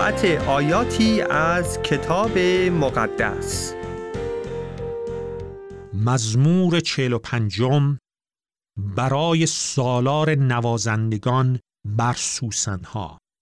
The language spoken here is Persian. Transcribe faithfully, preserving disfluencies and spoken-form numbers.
قرائت آیاتی از کتاب مقدس. مزمور چهل و پنجم برای سالار نوازندگان بر سوسنها.